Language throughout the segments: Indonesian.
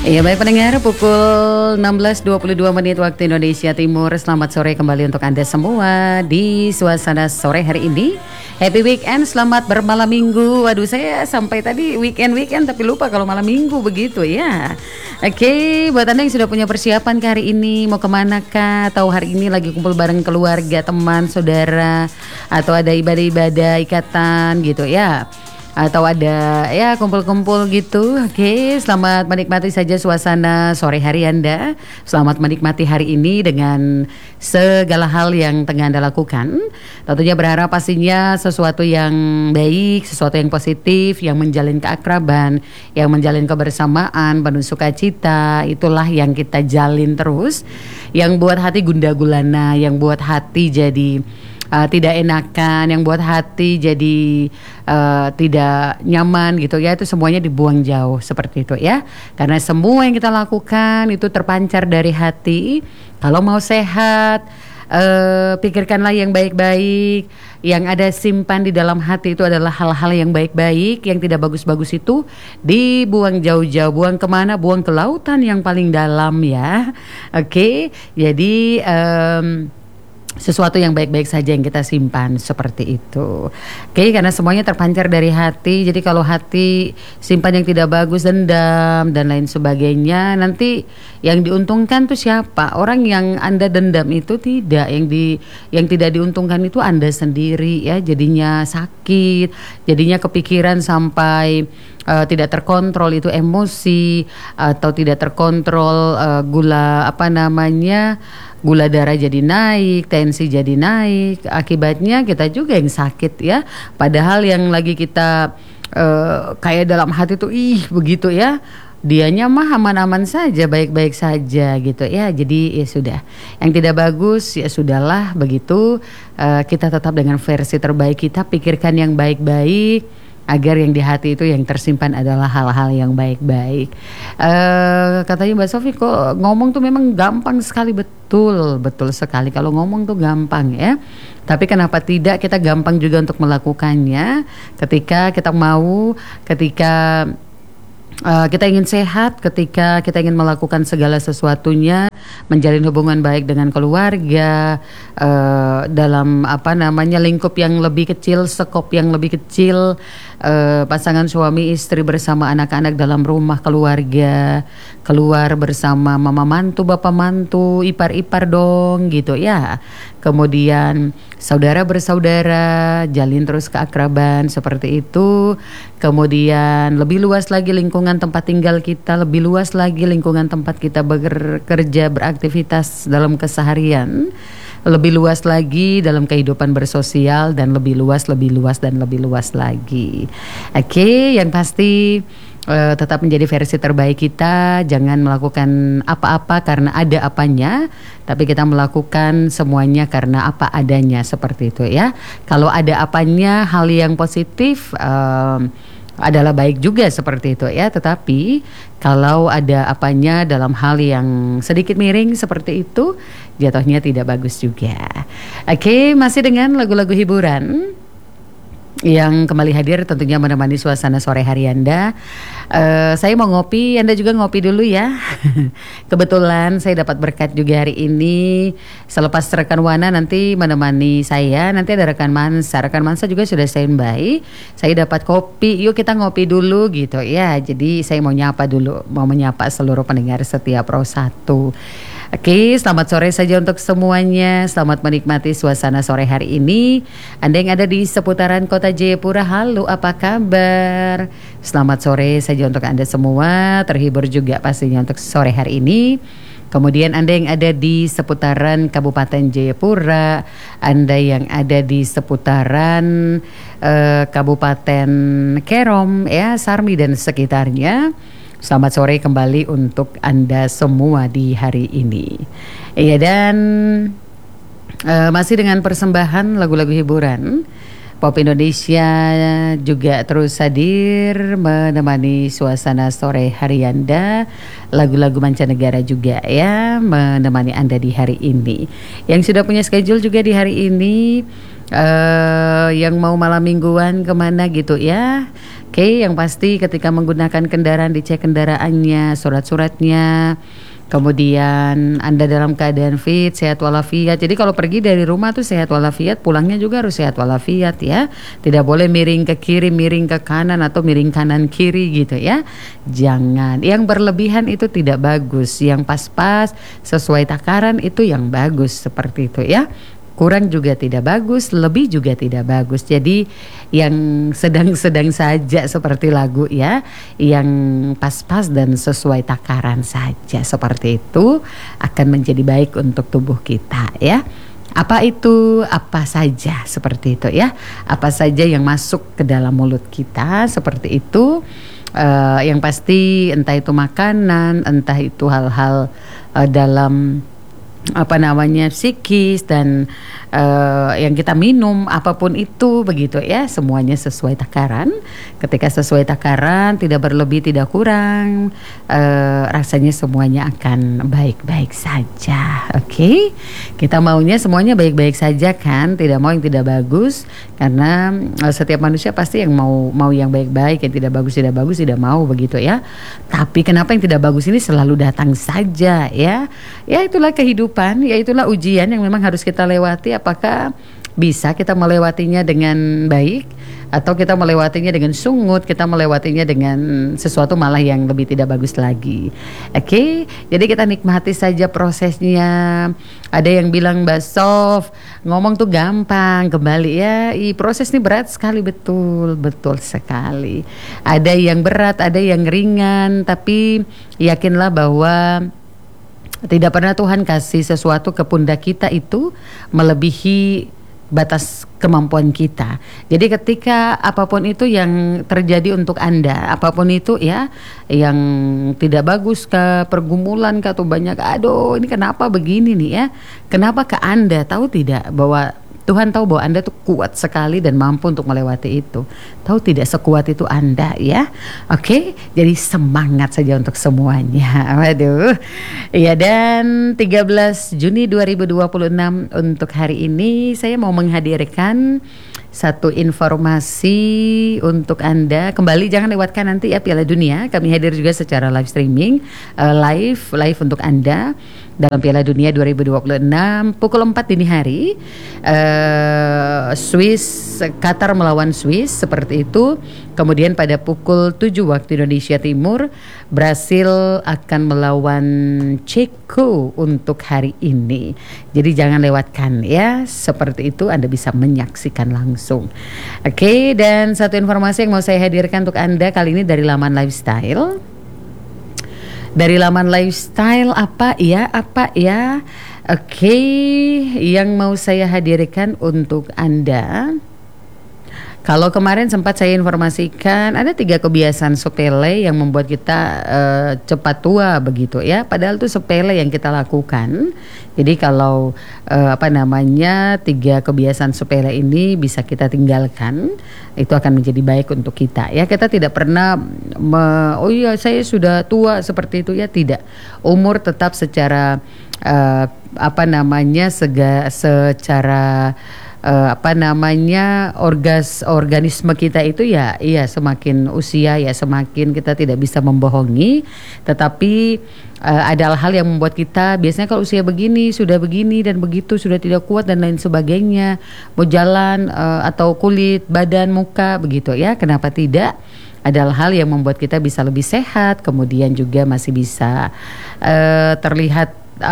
Iya baik pendengar, pukul 16.22 menit waktu Indonesia Timur. Selamat sore kembali untuk Anda semua di suasana sore hari ini. Happy weekend, selamat bermalam minggu. Waduh, saya sampai tadi weekend tapi lupa kalau malam minggu begitu ya. Oke, buat Anda yang sudah punya persiapan ke hari ini, mau kemana kah? Atau hari ini lagi kumpul bareng keluarga, teman, saudara, atau ada ibadah-ibadah ikatan gitu ya, atau ada ya kumpul-kumpul gitu. Oke, selamat menikmati saja suasana sore hari Anda. Selamat menikmati hari ini dengan segala hal yang tengah Anda lakukan. Tentunya berharap pastinya sesuatu yang baik, sesuatu yang positif, yang menjalin keakraban, yang menjalin kebersamaan, penuh sukacita. Itulah yang kita jalin terus, yang buat hati gundah gulana, yang buat hati jadi tidak enakan, yang buat hati jadi tidak nyaman gitu ya, itu semuanya dibuang jauh seperti itu ya. Karena semua yang kita lakukan itu terpancar dari hati. Kalau mau sehat, pikirkanlah yang baik-baik. Yang ada simpan di dalam hati itu adalah hal-hal yang baik-baik. Yang tidak bagus-bagus itu dibuang jauh-jauh. Buang kemana? Buang ke lautan yang paling dalam ya. Oke, jadi sesuatu yang baik-baik saja yang kita simpan seperti itu. Oke, karena semuanya terpancar dari hati. Jadi kalau hati simpan yang tidak bagus, dendam dan lain sebagainya, nanti yang diuntungkan tuh siapa? Orang yang Anda dendam itu tidak, yang tidak diuntungkan itu Anda sendiri ya. Jadinya sakit, jadinya kepikiran sampai tidak terkontrol itu emosi, atau tidak terkontrol gula darah jadi naik, tensi jadi naik. Akibatnya kita juga yang sakit ya. Padahal yang lagi kita kayak dalam hati tuh begitu ya, dianya mah aman-aman saja, baik-baik saja gitu ya. Jadi ya sudah, yang tidak bagus ya sudahlah begitu. Kita tetap dengan versi terbaik kita, pikirkan yang baik-baik, agar yang di hati itu yang tersimpan adalah hal-hal yang baik-baik. Katanya Mbak Sofi, kok ngomong tuh memang gampang sekali. Betul sekali, kalau ngomong tuh gampang ya. Tapi kenapa tidak kita gampang juga untuk melakukannya ketika kita mau, ketika kita ingin sehat, ketika kita ingin melakukan segala sesuatunya, menjalin hubungan baik dengan keluarga, dalam lingkup yang lebih kecil, skop yang lebih kecil, pasangan suami istri bersama anak-anak dalam rumah keluarga, keluar bersama mama mantu, bapak mantu, ipar-ipar dong gitu ya. Kemudian saudara bersaudara, jalin terus keakraban seperti itu. Kemudian lebih luas lagi lingkungan tempat tinggal kita, lebih luas lagi lingkungan tempat kita bekerja, beraktivitas dalam keseharian, lebih luas lagi dalam kehidupan bersosial, dan lebih luas lagi. Oke, yang pasti tetap menjadi versi terbaik kita. Jangan melakukan apa-apa karena ada apanya, tapi kita melakukan semuanya karena apa adanya, seperti itu ya. Kalau ada apanya, hal yang positif adalah baik juga seperti itu ya. Tetapi kalau ada apanya dalam hal yang sedikit miring seperti itu, jatuhnya tidak bagus juga. Oke, masih dengan lagu-lagu hiburan yang kembali hadir tentunya menemani suasana sore hari Anda. Saya mau ngopi, Anda juga ngopi dulu ya. Kebetulan saya dapat berkat juga hari ini. Selepas rekan Wana nanti menemani saya, nanti ada rekan Mansa juga sudah standby. Saya dapat kopi, yuk kita ngopi dulu gitu ya. Jadi saya mau menyapa seluruh pendengar setiap Pro 1. Oke, selamat sore saja untuk semuanya. Selamat menikmati suasana sore hari ini. Anda yang ada di seputaran kota Jayapura, halo, apa kabar? Selamat sore saja untuk Anda semua. Terhibur juga pastinya untuk sore hari ini. Kemudian Anda yang ada di seputaran Kabupaten Jayapura, Anda yang ada di seputaran Kabupaten Kerom ya, Sarmi dan sekitarnya, selamat sore kembali untuk Anda semua di hari ini. Iya, dan masih dengan persembahan lagu-lagu hiburan Pop Indonesia juga terus hadir menemani suasana sore hari Anda. Lagu-lagu mancanegara juga ya menemani Anda di hari ini. Yang sudah punya schedule juga di hari ini, yang mau malam mingguan kemana gitu ya, Oke, yang pasti ketika menggunakan kendaraan dicek kendaraannya, surat-suratnya. Kemudian Anda dalam keadaan fit, sehat walafiat. Jadi kalau pergi dari rumah tuh sehat walafiat, pulangnya juga harus sehat walafiat ya. Tidak boleh miring ke kiri, miring ke kanan atau miring kanan kiri gitu ya. Jangan. Yang berlebihan itu tidak bagus. Yang pas-pas sesuai takaran itu yang bagus, seperti itu ya. Kurang juga tidak bagus, lebih juga tidak bagus. Jadi yang sedang-sedang saja seperti lagu ya, yang pas-pas dan sesuai takaran saja seperti itu akan menjadi baik untuk tubuh kita ya. Apa itu? Apa saja seperti itu ya. Apa saja yang masuk ke dalam mulut kita seperti itu. Yang pasti entah itu makanan, entah itu hal-hal dalam psikis dan yang kita minum apapun itu begitu ya, semuanya sesuai takaran. Ketika sesuai takaran, tidak berlebih tidak kurang, rasanya semuanya akan baik-baik saja. Oke? Kita maunya semuanya baik-baik saja kan, tidak mau yang tidak bagus, karena setiap manusia pasti yang mau yang baik-baik, yang tidak bagus tidak mau begitu ya. Tapi kenapa yang tidak bagus ini selalu datang saja ya? Ya itulah kehidupan, ya itulah ujian yang memang harus kita lewati. Apakah bisa kita melewatinya dengan baik atau kita melewatinya dengan sungut, kita melewatinya dengan sesuatu malah yang lebih tidak bagus lagi. Oke, jadi kita nikmati saja prosesnya. Ada yang bilang Mbak Sof, ngomong tuh gampang, kembali ya, proses ini berat sekali, betul sekali. Ada yang berat, ada yang ringan, tapi yakinlah bahwa tidak pernah Tuhan kasih sesuatu ke pundak kita itu melebihi batas kemampuan kita. Jadi ketika apapun itu yang terjadi untuk Anda, apapun itu ya, yang tidak bagus ke pergumulan ke atau banyak, aduh ini kenapa begini nih ya, kenapa ke Anda, tahu tidak bahwa Tuhan tahu bahwa Anda tuh kuat sekali dan mampu untuk melewati itu. Tahu tidak sekuat itu Anda ya. Oke, jadi semangat saja untuk semuanya. Waduh. Ya, dan 13 Juni 2026 untuk hari ini saya mau menghadirkan satu informasi untuk Anda. Kembali jangan lewatkan nanti ya Piala Dunia. Kami hadir juga secara live streaming, live untuk Anda dalam Piala Dunia 2026 pukul 4 dini hari. Qatar melawan Swiss seperti itu. Kemudian pada pukul 7 waktu Indonesia Timur, Brasil akan melawan Ceko untuk hari ini. Jadi jangan lewatkan ya, seperti itu Anda bisa menyaksikan langsung. Oke, dan satu informasi yang mau saya hadirkan untuk Anda kali ini dari laman lifestyle. Dari laman lifestyle apa ya? Oke, yang mau saya hadirkan untuk Anda. Kalau kemarin sempat saya informasikan ada 3 kebiasaan sepele yang membuat kita cepat tua begitu ya. Padahal itu sepele yang kita lakukan. Jadi kalau 3 kebiasaan sepele ini bisa kita tinggalkan, itu akan menjadi baik untuk kita ya. Kita tidak pernah oh iya saya sudah tua seperti itu ya, tidak. Umur tetap secara secara organisme kita itu ya, iya semakin usia ya semakin kita tidak bisa membohongi. Tetapi ada hal yang membuat kita biasanya kalau usia begini sudah begini dan begitu, sudah tidak kuat dan lain sebagainya, mau jalan atau kulit, badan, muka begitu ya. Kenapa tidak? Adalah hal yang membuat kita bisa lebih sehat, kemudian juga masih bisa terlihat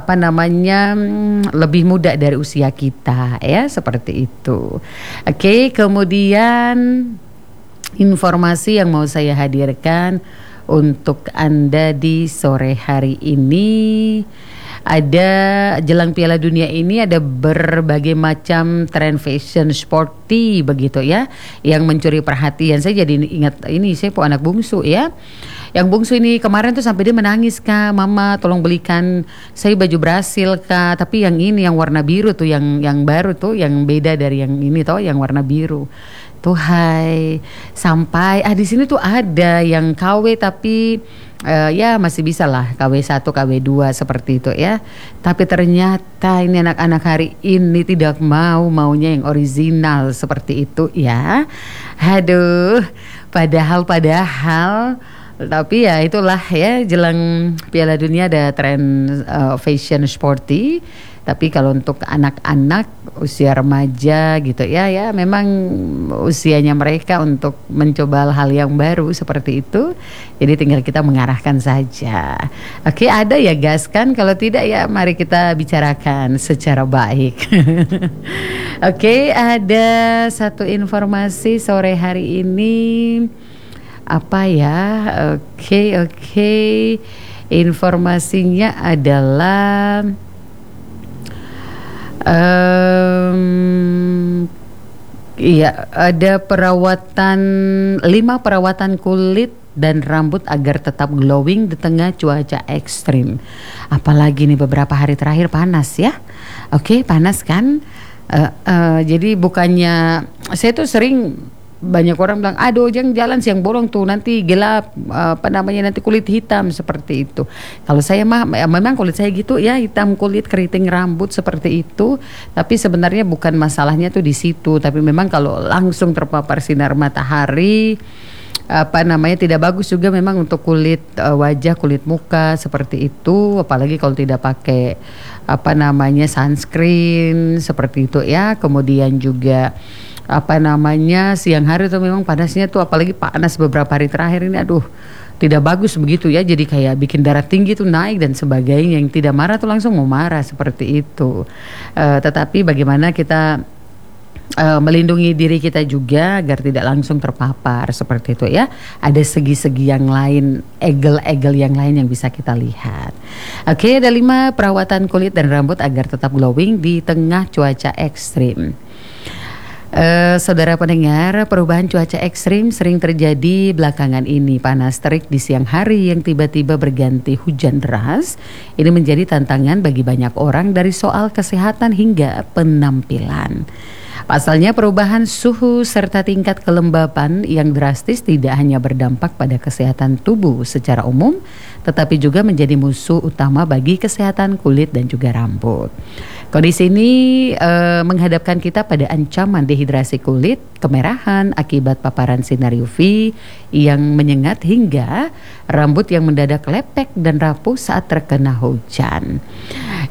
lebih muda dari usia kita ya, seperti itu. Oke, kemudian informasi yang mau saya hadirkan untuk Anda di sore hari ini, ada jelang Piala Dunia ini ada berbagai macam tren fashion sporty begitu ya, yang mencuri perhatian. Saya jadi ingat ini, saya anak bungsu ya. Yang bungsu ini kemarin tuh sampai dia menangis, Kak, Mama tolong belikan saya baju Brasil, Kak. Tapi yang ini yang warna biru tuh, yang baru tuh, yang beda dari yang ini toh, yang warna biru. Tuh sampai di sini tuh ada yang KW tapi ya masih bisa lah KW1, KW2 seperti itu ya. Tapi ternyata ini anak-anak hari ini maunya yang original seperti itu ya. Aduh, Padahal tapi ya itulah ya, jelang Piala Dunia ada tren fashion sporty. Tapi kalau untuk anak-anak usia remaja gitu ya, ya memang usianya mereka untuk mencoba hal yang baru seperti itu. Jadi tinggal kita mengarahkan saja. Oke, ada ya gas kan? Kalau tidak ya mari kita bicarakan secara baik. Oke, ada satu informasi sore hari ini. Apa ya? Oke. Informasinya adalah iya, ada 5 perawatan kulit dan rambut agar tetap glowing di tengah cuaca ekstrim. Apalagi nih beberapa hari terakhir panas ya. Oke, panas kan? Jadi bukannya saya tuh sering banyak orang bilang, aduh jangan jalan siang bolong tuh nanti gelap, nanti kulit hitam seperti itu. Kalau saya mah memang kulit saya gitu ya, hitam kulit, keriting rambut seperti itu. Tapi sebenarnya bukan masalahnya tuh di situ, tapi memang kalau langsung terpapar sinar matahari tidak bagus juga memang untuk kulit wajah, kulit muka seperti itu, apalagi kalau tidak pakai sunscreen seperti itu ya. Kemudian juga siang hari tuh memang panasnya tuh, apalagi panas beberapa hari terakhir ini, aduh tidak bagus begitu ya. Jadi kayak bikin darah tinggi tuh naik dan sebagainya. Yang tidak marah tuh langsung mau marah seperti itu. Tetapi bagaimana kita melindungi diri kita juga agar tidak langsung terpapar seperti itu ya. Ada segi-segi yang lain, egel-egel yang lain yang bisa kita lihat. Oke, ada 5 perawatan kulit dan rambut agar tetap glowing di tengah cuaca ekstrim. Saudara pendengar, perubahan cuaca ekstrim sering terjadi belakangan ini. Panas terik di siang hari yang tiba-tiba berganti hujan deras. Ini menjadi tantangan bagi banyak orang dari soal kesehatan hingga penampilan. Pasalnya perubahan suhu serta tingkat kelembapan yang drastis tidak hanya berdampak pada kesehatan tubuh secara umum, tetapi juga menjadi musuh utama bagi kesehatan kulit dan juga rambut. Kondisi ini menghadapkan kita pada ancaman dehidrasi kulit, kemerahan akibat paparan sinar UV yang menyengat hingga rambut yang mendadak lepek dan rapuh saat terkena hujan.